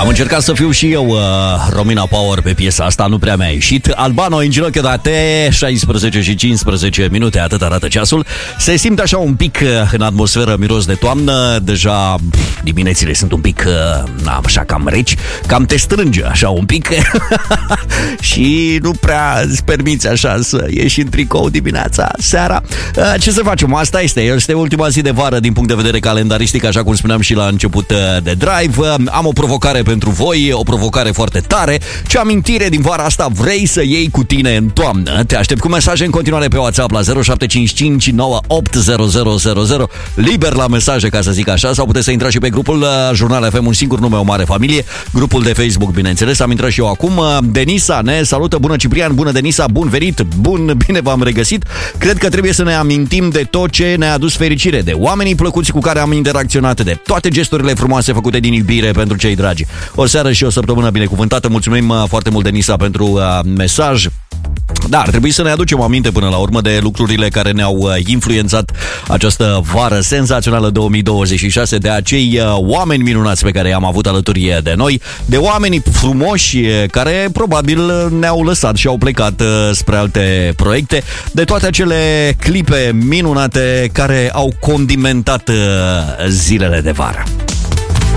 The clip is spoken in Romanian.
Am încercat să fiu și eu Romina Power pe piesa asta, nu prea mi-a ieșit. Albano in ginocchio da te, 16 și 15 minute, atât arată ceasul. Se simte așa un pic în atmosferă miros de toamnă. Deja diminețile sunt un pic așa cam reci, cam te strânge așa un pic. Și nu prea îți permiți așa să ieși în tricou dimineața, seara. Ce să facem? Asta este ultima zi de vară din punct de vedere calendaristic, așa cum spuneam și la început de drive. Am o provocare pentru voi, o provocare foarte tare. Ce amintire din vara asta vrei să iei cu tine în toamnă? Te aștept cu mesaje în continuare pe WhatsApp la 0755 980000, liber la mesaje, ca să zic așa, sau puteți să intrați și pe grupul Jurnal FM, un singur nume, o mare familie, grupul de Facebook, bineînțeles. Am intrat și eu acum. Denisa ne salută. Bună, Ciprian, bună, Denisa, bun venit, bine v-am regăsit. Cred că trebuie să ne amintim de tot ce ne-a adus fericire, de oamenii plăcuți cu care am interacționat, de toate gesturile frumoase făcute din iubire pentru cei dragi. O seară și o săptămână binecuvântată. Mulțumim foarte mult, Denisa, pentru mesaj. Da, ar trebui să ne aducem aminte până la urmă de lucrurile care ne-au influențat această vară senzațională 2026, de acei oameni minunați pe care i-am avut alături de noi, de oameni frumoși care probabil ne-au lăsat și au plecat spre alte proiecte, de toate acele clipe minunate care au condimentat zilele de vară.